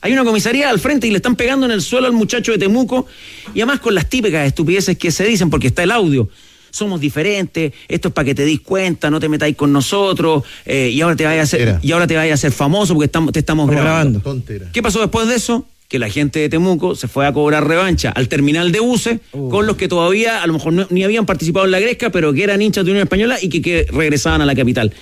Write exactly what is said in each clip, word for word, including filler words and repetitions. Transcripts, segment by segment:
Hay una comisaría al frente y le están pegando en el suelo al muchacho de Temuco, y además con las típicas estupideces que se dicen, porque está el audio. Somos diferentes, esto es para que te des cuenta, no te metáis con nosotros, eh, y ahora te vayas a hacer, y ahora te vayas a hacer famoso porque estamos, te estamos grabando. Tontera. ¿Qué pasó después de eso? Que la gente de Temuco se fue a cobrar revancha al terminal de buses uh. con los que todavía a lo mejor no, ni habían participado en la gresca, pero que eran hinchas de Unión Española y que, que regresaban a la capital.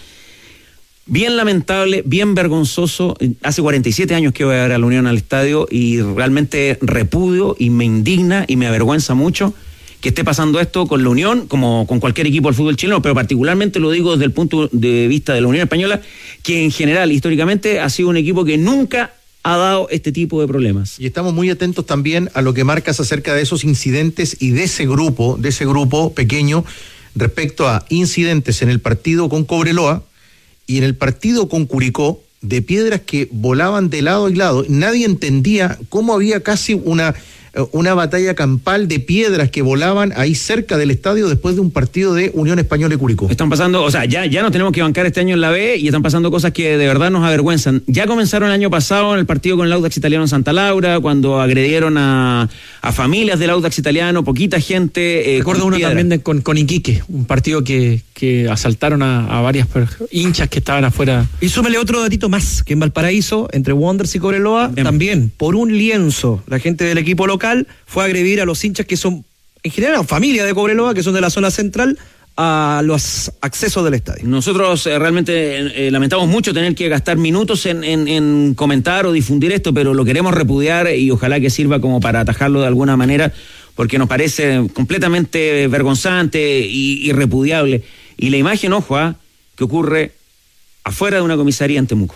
Bien lamentable, bien vergonzoso. Hace cuarenta y siete años que voy a ver a la Unión al estadio y realmente repudio y me indigna y me avergüenza mucho que esté pasando esto con la Unión, como con cualquier equipo del fútbol chileno, pero particularmente lo digo desde el punto de vista de la Unión Española, que en general, históricamente, ha sido un equipo que nunca ha dado este tipo de problemas. Y estamos muy atentos también a lo que marcas acerca de esos incidentes y de ese grupo, de ese grupo pequeño, respecto a incidentes en el partido con Cobreloa y en el partido con Curicó, de piedras que volaban de lado y lado. Nadie entendía cómo había casi una... una batalla campal de piedras que volaban ahí cerca del estadio después de un partido de Unión Española y Curicó. Están pasando, o sea, ya, ya nos tenemos que bancar este año en la B y están pasando cosas que de verdad nos avergüenzan. Ya comenzaron el año pasado en el partido con el Audax Italiano en Santa Laura, cuando agredieron a, a familias del Audax Italiano, poquita gente. Eh, Recuerdo uno piedra. también de, con, con Iquique, un partido que, que asaltaron a, a varias hinchas que estaban afuera. Y súmele otro datito más, que en Valparaíso, entre Wanderers y Cobreloa, Bien. también, por un lienzo, la gente del equipo local fue a agredir a los hinchas que son, en general, familia de Cobreloa, que son de la zona central, a los accesos del estadio. Nosotros eh, realmente eh, lamentamos mucho tener que gastar minutos en, en, en comentar o difundir esto, pero lo queremos repudiar y ojalá que sirva como para atajarlo de alguna manera, porque nos parece completamente vergonzante y, y repudiable. Y la imagen, ojo, ¿eh? que ocurre afuera de una comisaría en Temuco.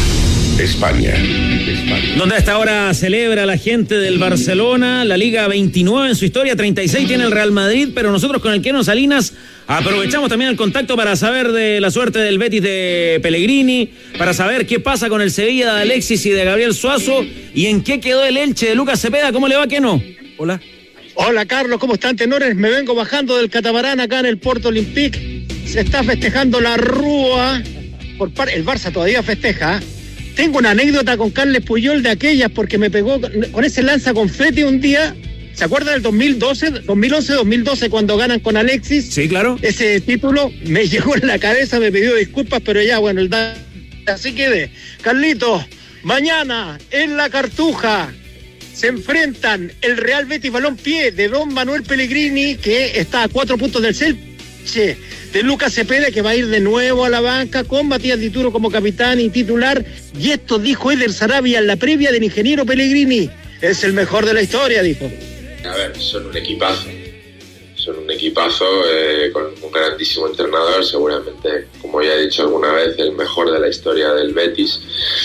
España, España. Donde a esta hora celebra la gente del Barcelona, la Liga veintinueve en su historia, treinta y seis tiene el Real Madrid, pero nosotros con el Keno Salinas aprovechamos también el contacto para saber de la suerte del Betis de Pellegrini, para saber qué pasa con el Sevilla de Alexis y de Gabriel Suazo, y en qué quedó el Elche de Lucas Cepeda. ¿Cómo le va, Keno? Hola. Hola, Carlos, ¿cómo están, tenores? Me vengo bajando del catamarán acá en el Porto Olympique. Se está festejando la Rúa. Por par... El Barça todavía festeja, ¿eh? Tengo una anécdota con Carles Puyol de aquellas porque me pegó con ese lanza confeti un día. ¿Se acuerda del dos mil doce, dos mil once, dos mil doce cuando ganan con Alexis? Sí, claro. Ese título me llegó en la cabeza, me pidió disculpas, pero ya, bueno, el da... así quedé. Carlitos, mañana en la Cartuja se enfrentan el Real Betis Balompié de don Manuel Pellegrini, que está a cuatro puntos del Elche, de Lucas Cepeda, que va a ir de nuevo a la banca con Matías Dituro como capitán y titular. Y esto dijo Eder Sarabia en la previa del ingeniero Pellegrini: es el mejor de la historia, dijo. A ver, son un equipazo, son un equipazo eh, con un grandísimo entrenador, seguramente, como ya he dicho alguna vez, el mejor de la historia del Betis.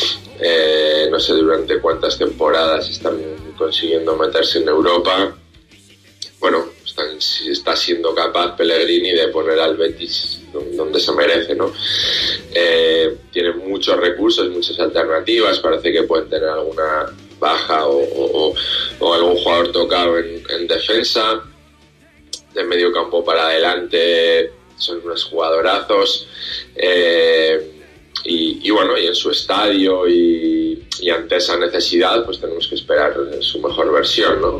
Eh, no sé durante cuántas temporadas están consiguiendo meterse en Europa. Bueno, están, está siendo capaz Pellegrini de poner al Betis donde se merece, ¿no? Eh, tienen muchos recursos, muchas alternativas, parece que pueden tener alguna baja o, o, o algún jugador tocado en, en defensa. De medio campo para adelante son unos jugadorazos. Eh, y, y bueno, y en su estadio y, y ante esa necesidad, pues tenemos que esperar su mejor versión, ¿no?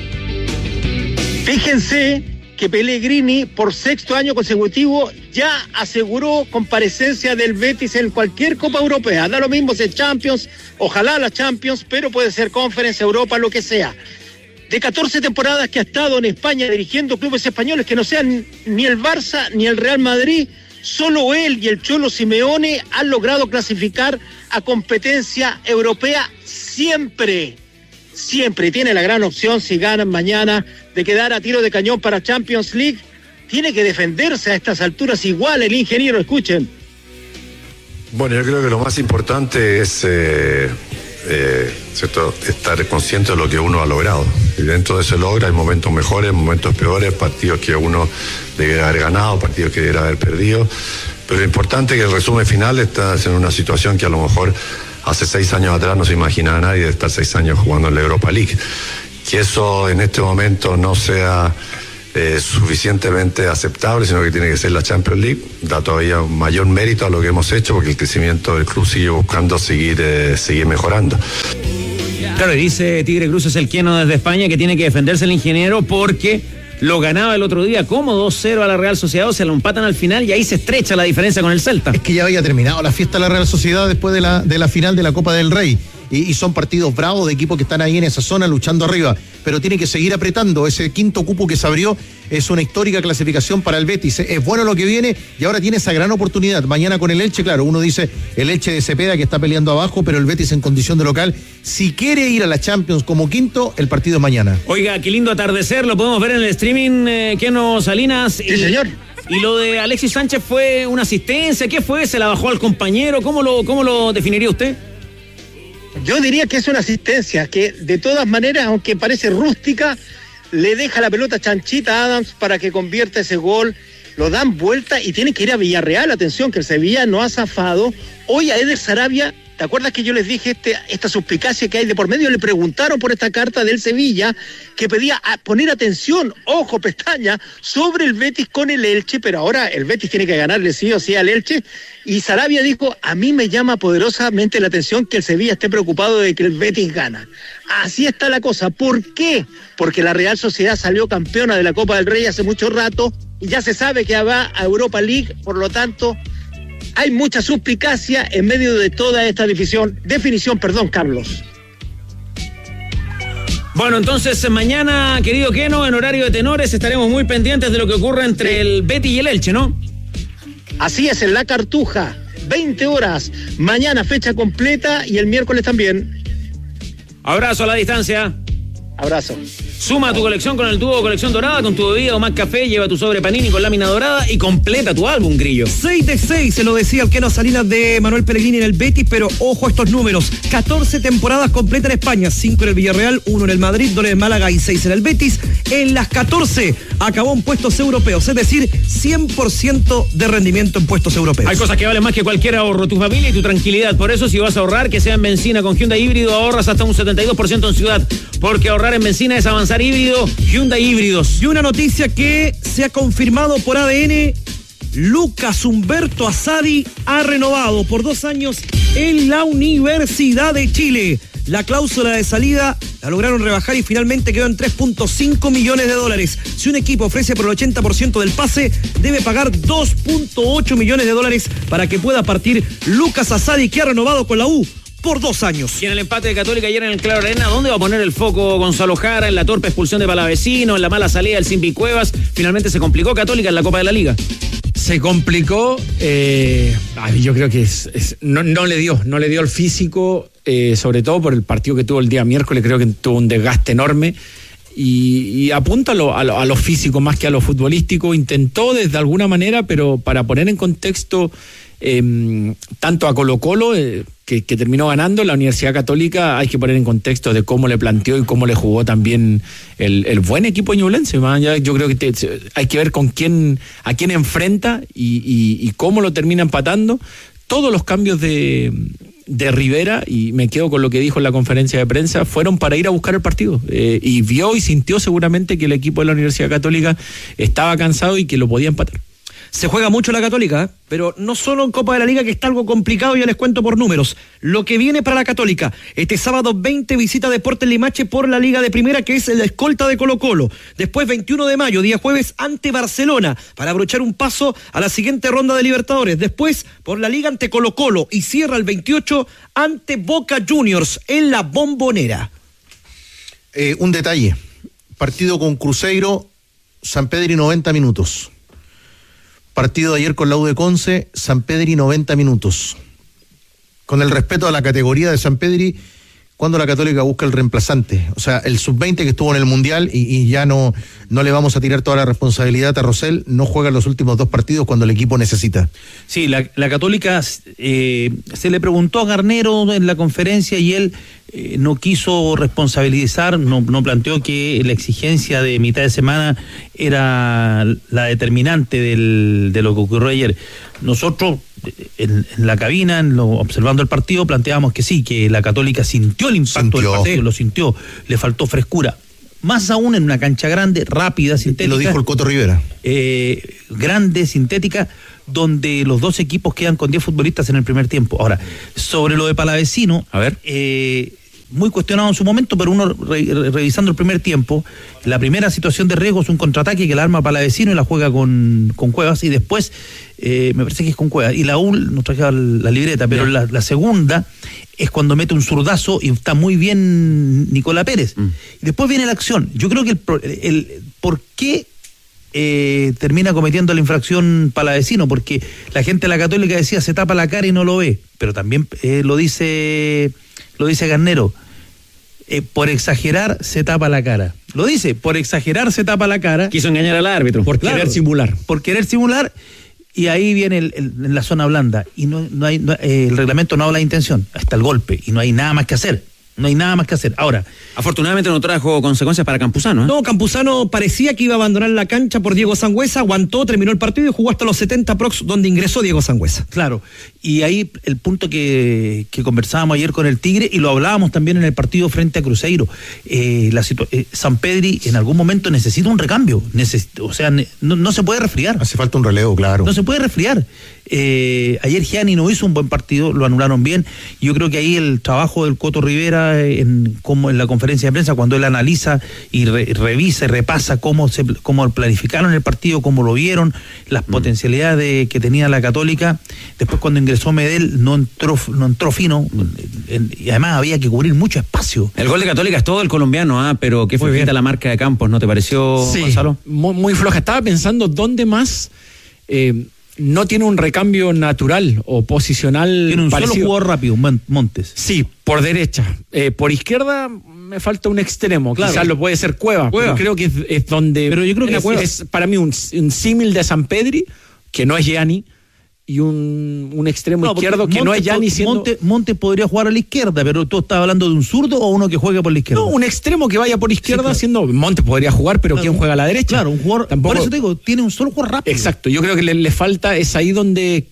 Fíjense que Pellegrini, por sexto año consecutivo, ya aseguró comparecencia del Betis en cualquier Copa Europea. Da lo mismo si es Champions, ojalá la Champions, pero puede ser Conference, Europa, lo que sea. De catorce temporadas que ha estado en España dirigiendo clubes españoles que no sean ni el Barça ni el Real Madrid, solo él y el Cholo Simeone han logrado clasificar a competencia europea siempre. Siempre tiene la gran opción, si ganan mañana, de quedar a tiro de cañón para Champions League. Tiene que defenderse a estas alturas igual el ingeniero, escuchen. Bueno, yo creo que lo más importante es eh, eh, ¿cierto? estar consciente de lo que uno ha logrado. Y dentro de ese logro hay momentos mejores, momentos peores, partidos que uno debería haber ganado, partidos que debería haber perdido. Pero lo importante es que el resumen final está en una situación que a lo mejor hace seis años atrás no se imaginaba nadie de estar seis años jugando en la Europa League. Que eso en este momento no sea eh, suficientemente aceptable, sino que tiene que ser la Champions League, da todavía un mayor mérito a lo que hemos hecho, porque el crecimiento del club sigue buscando seguir, eh, seguir mejorando. Claro, y dice Tigre Cruz es el Queno desde España que tiene que defenderse el ingeniero porque lo ganaba el otro día como dos cero a la Real Sociedad, se lo empatan al final y ahí se estrecha la diferencia con el Celta. Es que ya había terminado la fiesta de la Real Sociedad después de la, de la final de la Copa del Rey. Y, y son partidos bravos de equipos que están ahí en esa zona luchando arriba, pero tiene que seguir apretando. Ese quinto cupo que se abrió es una histórica clasificación para el Betis. Es bueno lo que viene y ahora tiene esa gran oportunidad. Mañana con el Elche, claro, uno dice el Elche de Cepeda que está peleando abajo, pero el Betis en condición de local, si quiere ir a la Champions como quinto, el partido es mañana. Oiga, qué lindo atardecer, lo podemos ver en el streaming, eh, Keno Salinas. Sí, y, señor. Y lo de Alexis Sánchez fue una asistencia, ¿qué fue? ¿Se la bajó al compañero? ¿Cómo lo, cómo lo definiría usted? Yo diría que es una asistencia, que de todas maneras, aunque parece rústica, le deja la pelota chanchita a Adams para que convierta ese gol, lo dan vuelta y tiene que ir a Villarreal. Atención, que el Sevilla no ha zafado. Hoy a Eder Sarabia, ¿te acuerdas que yo les dije este, esta suspicacia que hay de por medio? Le preguntaron por esta carta del Sevilla que pedía a poner atención, ojo, pestaña, sobre el Betis con el Elche, pero ahora el Betis tiene que ganarle sí o sí al Elche. Y Sarabia dijo, a mí me llama poderosamente la atención que el Sevilla esté preocupado de que el Betis gana. Así está la cosa. ¿Por qué? Porque la Real Sociedad salió campeona de la Copa del Rey hace mucho rato y ya se sabe que va a Europa League, por lo tanto hay mucha suspicacia en medio de toda esta definición, definición, perdón, Carlos. Bueno, entonces mañana, querido Keno, en horario de tenores estaremos muy pendientes de lo que ocurra entre el Betis y el Elche, ¿no? Así es, en La Cartuja, veinte horas, mañana fecha completa y el miércoles también. Abrazo a la distancia. Abrazo. Suma tu colección con el tubo Colección Dorada, con tu bebida o más café, lleva tu sobre Panini con lámina dorada y completa tu álbum, Grillo. seis de seis, se lo decía el Keno Salinas de Manuel Pellegrini en el Betis, pero ojo a estos números. catorce temporadas completas en España, cinco en el Villarreal, uno en el Madrid, dos en el Málaga y seis en el Betis. En las catorce acabó en puestos europeos, es decir, cien por ciento de rendimiento en puestos europeos. Hay cosas que valen más que cualquier ahorro, tu familia y tu tranquilidad. Por eso, si vas a ahorrar, que sea en benzina con Hyundai híbrido, ahorras hasta un setenta y dos por ciento en ciudad, porque ahorrar en benzina es avanzar híbrido. Hyundai híbridos. Y una noticia que se ha confirmado por A D N: Lucas Humberto Asadi ha renovado por dos años en la Universidad de Chile. La cláusula de salida la lograron rebajar y finalmente quedó en tres punto cinco millones de dólares. Si un equipo ofrece por el ochenta por ciento del pase, debe pagar dos punto ocho millones de dólares para que pueda partir Lucas Asadi, que ha renovado con la U por dos años. Y en el empate de Católica ayer en el Claro Arena, ¿dónde va a poner el foco Gonzalo Jara? En la torpe expulsión de Palavecino, en la mala salida del Simbi Cuevas. Finalmente se complicó Católica en la Copa de la Liga. Se complicó, eh, ay, yo creo que es, es, no, no le dio, no le dio el físico, eh, sobre todo por el partido que tuvo el día miércoles, creo que tuvo un desgaste enorme. Y, y apunta a lo, a, lo, a lo físico más que a lo futbolístico. Intentó desde alguna manera, pero para poner en contexto eh, tanto a Colo Colo, eh, que, que terminó ganando, la Universidad Católica, hay que poner en contexto de cómo le planteó y cómo le jugó también el, el buen equipo ñublense. Yo creo que te, hay que ver con quién, a quién enfrenta y, y, y cómo lo termina empatando. Todos los cambios de... de Rivera, y me quedo con lo que dijo en la conferencia de prensa, fueron para ir a buscar el partido, eh, y vio y sintió seguramente que el equipo de la Universidad Católica estaba cansado y que lo podía empatar. Se juega mucho la Católica, ¿eh? Pero no solo en Copa de la Liga, que está algo complicado, ya les cuento por números. Lo que viene para la Católica: este sábado veinte visita Deportes Limache por la Liga de Primera, que es la escolta de Colo Colo. Después veintiuno de mayo, día jueves, ante Barcelona, para abrochar un paso a la siguiente ronda de Libertadores. Después por la Liga ante Colo Colo y cierra el veintiocho ante Boca Juniors en la Bombonera. Eh, un detalle: partido con Cruzeiro, San Pedri noventa minutos. Partido de ayer con la U de Conce, San Pedri noventa minutos. Con el respeto a la categoría de San Pedri, cuando la Católica busca el reemplazante, o sea, el sub veinte que estuvo en el Mundial, y, y ya no, no le vamos a tirar toda la responsabilidad a Rosell, no juega los últimos dos partidos cuando el equipo necesita. Sí, la, la Católica, eh, se le preguntó a Garnero en la conferencia y él eh, no quiso responsabilizar, no, no planteó que la exigencia de mitad de semana era la determinante del, de lo que ocurrió ayer. Nosotros en, en la cabina, en lo, observando el partido, planteábamos que sí, que la Católica sintió el impacto sintió. del partido, lo sintió, le faltó frescura. Más aún en una cancha grande, rápida, sintética. Lo dijo el Coto Rivera. Eh, grande, sintética, donde los dos equipos quedan con diez futbolistas en el primer tiempo. Ahora, sobre lo de Palavecino, a ver, eh, muy cuestionado en su momento, pero uno re, re, revisando el primer tiempo, la primera situación de riesgo es un contraataque que la arma Palavecino y la juega con, con Cuevas, y después, eh, me parece que es con Cuevas, y la U, no traje la libreta, pero la, la segunda es cuando mete un zurdazo y está muy bien Nicolás Pérez. Mm. Y después viene la acción. Yo creo que el, el, el ¿por qué eh, termina cometiendo la infracción Palavecino? Porque la gente de la Católica decía se tapa la cara y no lo ve, pero también eh, lo dice lo dice Garnero, eh, por exagerar se tapa la cara. Lo dice, por exagerar se tapa la cara. Quiso engañar al árbitro. Por claro, querer simular. Por querer simular. Y ahí viene el, el, en la zona blanda. Y no, no hay, no, eh, el reglamento no habla de intención. Hasta el golpe. Y no hay nada más que hacer. No hay nada más que hacer. Ahora, afortunadamente no trajo consecuencias para Campuzano, ¿eh? No, Campuzano parecía que iba a abandonar la cancha por Diego Sangüesa, aguantó, terminó el partido y jugó hasta los setenta prox, donde ingresó Diego Sangüesa. Claro, y ahí el punto que, que conversábamos ayer con el Tigre, y lo hablábamos también en el partido frente a Cruzeiro, eh, la situ- eh, Sampedri en algún momento necesita un recambio, Neces- o sea, ne- no, no se puede resfriar. Hace falta un relevo, claro. No se puede resfriar. Eh, ayer Gianni no hizo un buen partido, lo anularon bien. Yo creo que ahí el trabajo del Coto Rivera en, como en la conferencia de prensa, cuando él analiza y re, revisa y repasa cómo se cómo planificaron el partido, cómo lo vieron, las mm. potencialidades de, que tenía la Católica. Después cuando ingresó Medel no entró, no entró fino, en, y además había que cubrir mucho espacio. El gol de Católica es todo el colombiano, ¿ah? Pero qué flojita la marca de Campos, ¿no te pareció, sí, Gonzalo? Muy, muy floja. Estaba pensando dónde más eh, no tiene un recambio natural o posicional. Tiene un parecido. Solo jugador rápido, Montes. Sí, por derecha. Eh, por izquierda me falta un extremo. Claro. Quizás lo puede ser Cueva, Cueva. Pero creo que es, es donde. Pero yo creo que es, Cueva. es para mí un, un símil de Sampedri, que no es Gianni, y un, un extremo no, izquierdo que Monte, no es Gianni siendo... Monte, Monte podría jugar a la izquierda, pero tú estás hablando de un zurdo o uno que juegue por la izquierda. No, un extremo que vaya por izquierda, sí, claro. Siendo Monte podría jugar, pero claro. ¿Quién juega a la derecha? Claro, un jugador. Tampoco... Por eso te digo, tiene un solo jugador rápido. Exacto, yo creo que le, le falta, es ahí donde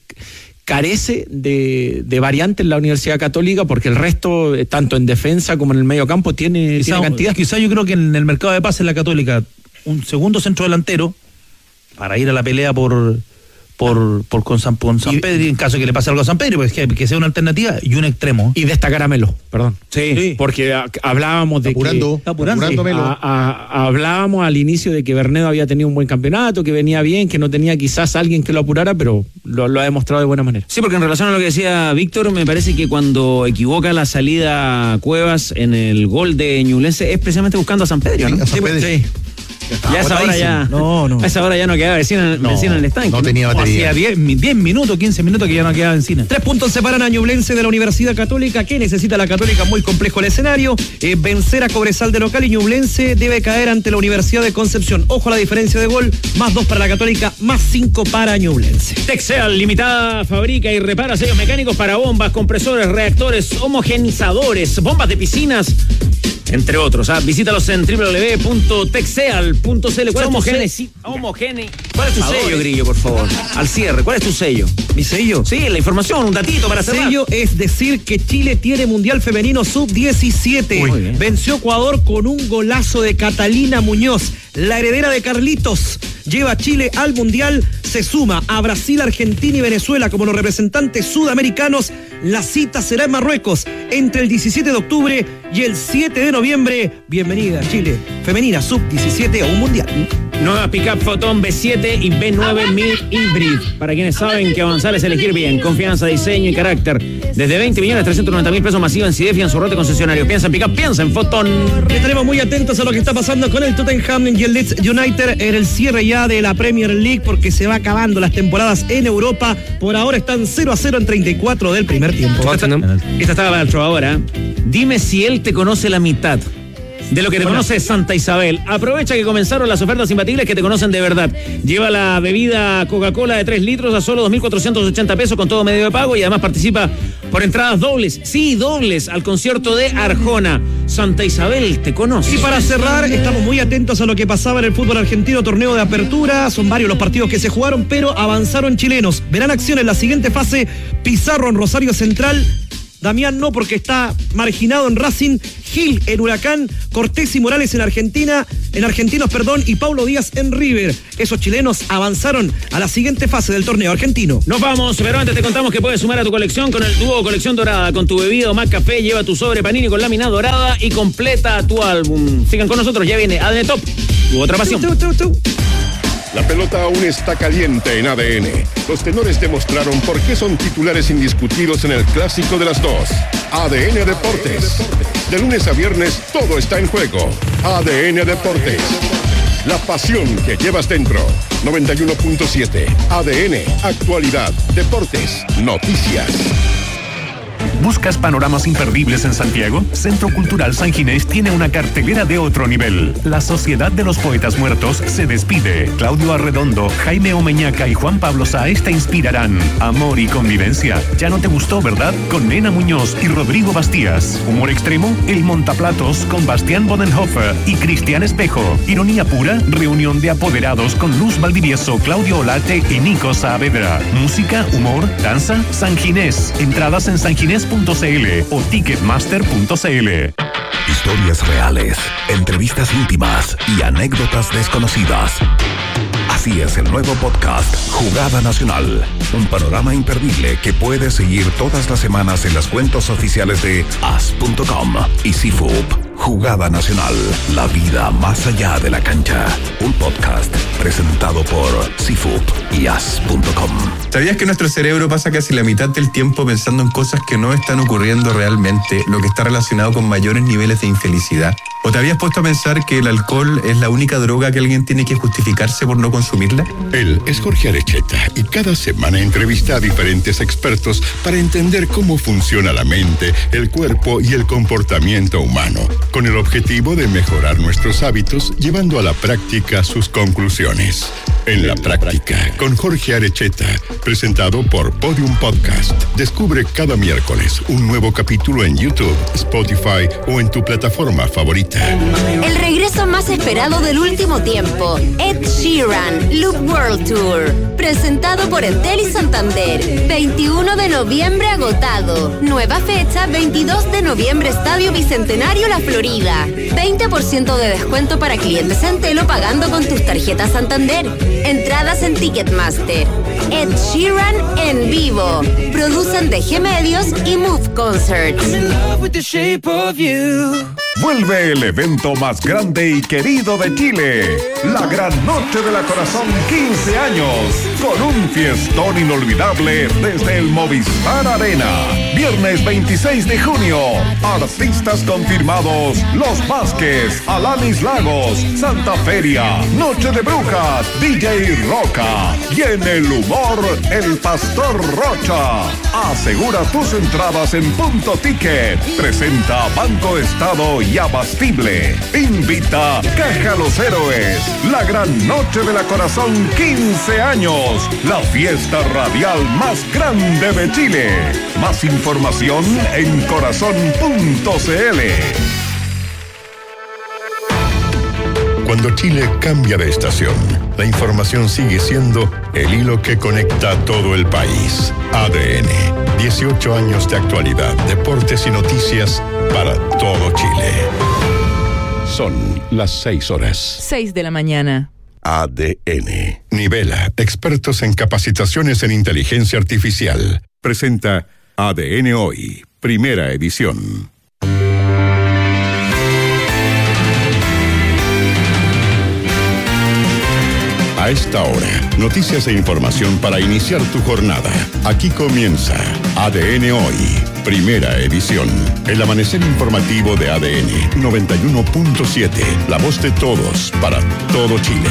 carece de, de variante en la Universidad Católica, porque el resto, tanto en defensa como en el medio campo, tiene, quizá, tiene cantidad. Quizá yo creo que en el mercado de pases en la Católica, un segundo centro delantero para ir a la pelea por... por, por con San, con San Pedro, en caso de que le pase algo a San Pedro, pues que, que sea una alternativa, y un extremo. Y destacar a Melo, perdón. Sí, sí. Porque a, hablábamos de está apurando, que... Está apurando, sí, Melo. A, a, hablábamos al inicio de que Bernedo había tenido un buen campeonato, que venía bien, que no tenía quizás alguien que lo apurara, pero lo, lo ha demostrado de buena manera. Sí, porque en relación a lo que decía Víctor, me parece que cuando equivoca la salida Cuevas en el gol de Ñublense es precisamente buscando a San Pedro, ¿no? Sí, a San Pedro. Sí. Ya a esa hora ya, no, no. a esa hora ya no quedaba benzina, no, benzina en el estanque. No tenía batería. Hacía diez minutos, quince minutos que ya no quedaba benzina. Tres puntos separan a Ñublense de la Universidad Católica. ¿Qué necesita la Católica? Muy complejo el escenario. Eh, vencer a Cobresal de local, y Ñublense debe caer ante la Universidad de Concepción. Ojo a la diferencia de gol. Más dos para la Católica, más cinco para Ñublense. Texeal Limitada fabrica y repara sellos mecánicos para bombas, compresores, reactores, homogenizadores, bombas de piscinas, entre otros. ¿Ah? Visítalos en doble u doble u doble u punto texeal punto c l. ¿Cuál es tu sello? Homogene... ¿Cuál es tu sello, Grillo, por favor? Al cierre, ¿cuál es tu sello? ¿Mi sello? Sí, la información, un datito para cerrar. Sello es decir que Chile tiene Mundial Femenino sub diecisiete. Venció Ecuador con un golazo de Catalina Muñoz, la heredera de Carlitos. Lleva a Chile al Mundial, se suma a Brasil, Argentina y Venezuela como los representantes sudamericanos. La cita será en Marruecos entre el diecisiete de octubre y el siete de noviembre. Bienvenida, Chile femenina sub diecisiete a un Mundial. Nueva pickup Photon B siete y B nueve mil Hybrid. Para quienes saben que avanzar es elegir bien. Confianza, diseño y carácter. Desde veinte millones trescientos noventa mil pesos masiva en Cidef y en su rote concesionario. Piensa en pickup, piensa en Photon. Estaremos muy atentos a lo que está pasando con el Tottenham y el Leeds United en el cierre ya de la Premier League, porque se va acabando las temporadas en Europa. Por ahora están cero a cero en treinta y cuatro del primer tiempo. Esta, esta estaba para el trovador. Dime si él te conoce la mitad de lo que te conoce Santa Isabel. Aprovecha que comenzaron las ofertas imbatibles que te conocen de verdad. Lleva la bebida Coca-Cola de tres litros a solo dos mil cuatrocientos ochenta pesos con todo medio de pago, y además participa por entradas dobles, sí, dobles, al concierto de Arjona. Santa Isabel te conoce. Y para cerrar, estamos muy atentos a lo que pasaba en el fútbol argentino, torneo de apertura. Son varios los partidos que se jugaron, pero avanzaron chilenos. Verán acción en la siguiente fase: Pizarro en Rosario Central, Damián no, porque está marginado en Racing, Gil en Huracán, Cortés y Morales en Argentina, en Argentinos, perdón, y Paulo Díaz en River. Esos chilenos avanzaron a la siguiente fase del torneo argentino. Nos vamos, pero antes te contamos que puedes sumar a tu colección con el dúo Colección Dorada. Con tu bebida o más café, lleva tu sobre Panini con lámina dorada y completa tu álbum. Sigan con nosotros, ya viene A D N Top, tu otra pasión. Tú, tú, tú, tú. La pelota aún está caliente en A D N. Los tenores demostraron por qué son titulares indiscutidos en el clásico de las dos. A D N Deportes. De lunes a viernes todo está en juego. A D N Deportes. La pasión que llevas dentro. noventa y uno punto siete. A D N. Actualidad. Deportes. Noticias. ¿Buscas panoramas imperdibles en Santiago? Centro Cultural San Ginés tiene una cartelera de otro nivel. La Sociedad de los Poetas Muertos se despide. Claudio Arredondo, Jaime Omeñaca y Juan Pablo Sáez te inspirarán. Amor y convivencia. ¿Ya no te gustó, verdad? Con Nena Muñoz y Rodrigo Bastías. Humor extremo, El Montaplatos con Bastián Bodenhofer y Cristian Espejo. Ironía pura, reunión de apoderados con Luz Valdivieso, Claudio Olate y Nico Saavedra. Música, humor, danza, San Ginés. Entradas en sanginés punto c l o ticketmaster punto c l. Historias reales, entrevistas íntimas y anécdotas desconocidas. Así es el nuevo podcast Jugada Nacional, un panorama imperdible que puedes seguir todas las semanas en las cuentas oficiales de as punto com y C F U P. Jugada Nacional, la vida más allá de la cancha. Un podcast presentado por C F U P y as punto com. ¿Sabías que nuestro cerebro pasa casi la mitad del tiempo pensando en cosas que no están ocurriendo realmente, lo que está relacionado con mayores niveles de infelicidad? ¿O te habías puesto a pensar que el alcohol es la única droga que alguien tiene que justificarse por no consumirla? Él es Jorge Arecheta y cada semana entrevista a diferentes expertos para entender cómo funciona la mente, el cuerpo y el comportamiento humano, con el objetivo de mejorar nuestros hábitos, llevando a la práctica sus conclusiones. En la práctica, con Jorge Arecheta, presentado por Podium Podcast. Descubre cada miércoles un nuevo capítulo en YouTube, Spotify o en tu plataforma favorita. El regreso más esperado del último tiempo, Ed Sheeran, Loop World Tour, presentado por Entel y Santander. veintiuno de noviembre agotado. Nueva fecha, veintidós de noviembre, Estadio Bicentenario La Florida. veinte por ciento de descuento para clientes Entel o pagando con tus tarjetas Santander. Entradas en Ticketmaster. Ed Sheeran en vivo. Producen D G Medios y Move Concerts. Vuelve el evento más grande y querido de Chile, la Gran Noche de la Corazón quince años, con un fiestón inolvidable desde el Movistar Arena. Viernes veintiséis de junio, artistas confirmados: Los Vázquez, Alanis Lagos, Santa Feria, Noche de Brujas, D J Roca y en el humor, el Pastor Rocha. Asegura tus entradas en Punto Ticket. Presenta Banco Estado y Abastible. Invita Caja Los Héroes. La Gran Noche de la Corazón quince años. La fiesta radial más grande de Chile. Más información en corazón punto c l. Cuando Chile cambia de estación, la información sigue siendo el hilo que conecta a todo el país. A D N, dieciocho años de actualidad, deportes y noticias para todo Chile. Son las seis horas. seis de la mañana. A D N. Nivela, expertos en capacitaciones en inteligencia artificial. Presenta A D N Hoy, primera edición. A esta hora, noticias e información para iniciar tu jornada. Aquí comienza A D N Hoy, primera edición. El amanecer informativo de A D N noventa y uno punto siete, la voz de todos para todo Chile.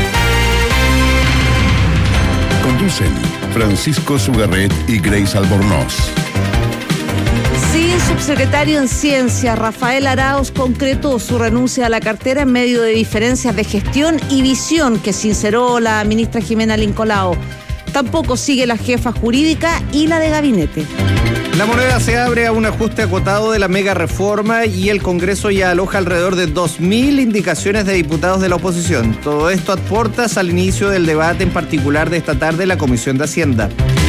Conducen Francisco Sugarret y Grace Albornoz. Sí, subsecretario en Ciencia, Rafael Arauz, concretó su renuncia a la cartera en medio de diferencias de gestión y visión que sinceró la ministra Jimena Lincolao. Tampoco sigue la jefa jurídica y la de gabinete. La moneda se abre a un ajuste acotado de la mega reforma y el Congreso ya aloja alrededor de dos mil indicaciones de diputados de la oposición. Todo esto a puertas al inicio del debate en particular de esta tarde en la Comisión de Hacienda.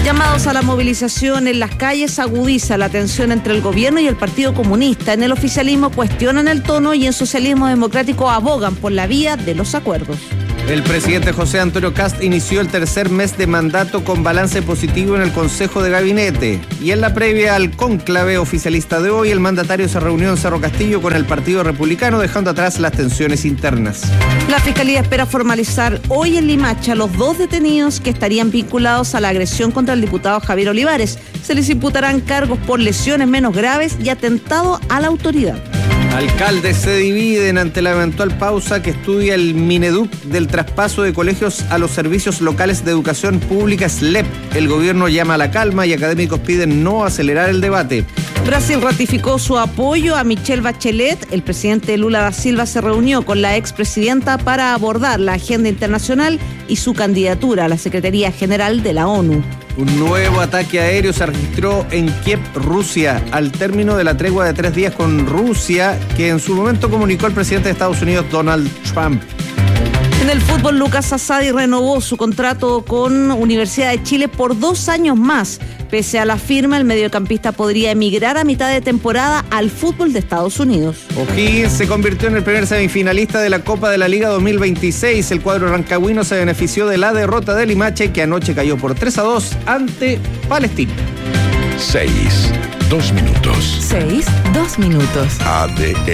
Llamados a la movilización en las calles agudiza la tensión entre el gobierno y el Partido Comunista. En el oficialismo cuestionan el tono y en Socialismo Democrático abogan por la vía de los acuerdos. El presidente José Antonio Kast inició el tercer mes de mandato con balance positivo en el Consejo de Gabinete. Y en la previa al cónclave oficialista de hoy, el mandatario se reunió en Cerro Castillo con el Partido Republicano, dejando atrás las tensiones internas. La Fiscalía espera formalizar hoy en Limache a los dos detenidos que estarían vinculados a la agresión contra el diputado Javier Olivares. Se les imputarán cargos por lesiones menos graves y atentado a la autoridad. Alcaldes se dividen ante la eventual pausa que estudia el Mineduc del traspaso de colegios a los servicios locales de educación pública S L E P. El gobierno llama a la calma y académicos piden no acelerar el debate. Brasil ratificó su apoyo a Michelle Bachelet. El presidente Lula da Silva se reunió con la expresidenta para abordar la agenda internacional y su candidatura a la Secretaría General de la ONU. Un nuevo ataque aéreo se registró en Kiev, Rusia, al término de la tregua de tres días con Rusia, que en su momento comunicó el presidente de Estados Unidos, Donald Trump. En el fútbol, Lucas Asadi renovó su contrato con Universidad de Chile por dos años más. Pese a la firma, el mediocampista podría emigrar a mitad de temporada al fútbol de Estados Unidos. O'Higgins se convirtió en el primer semifinalista de la Copa de la Liga dos mil veintiséis. El cuadro rancagüino se benefició de la derrota de Limache, que anoche cayó por tres a dos ante Palestino. Seis, dos minutos. Seis, dos minutos. A D